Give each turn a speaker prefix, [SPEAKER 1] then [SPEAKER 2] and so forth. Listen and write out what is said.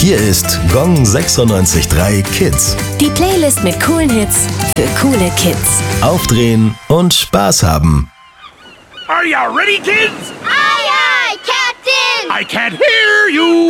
[SPEAKER 1] Hier ist Gong 96.3 Kids.
[SPEAKER 2] Die Playlist mit coolen Hits für coole Kids.
[SPEAKER 1] Aufdrehen und Spaß haben.
[SPEAKER 3] Are you ready, kids?
[SPEAKER 4] Aye, aye, Captain!
[SPEAKER 3] I can't hear you.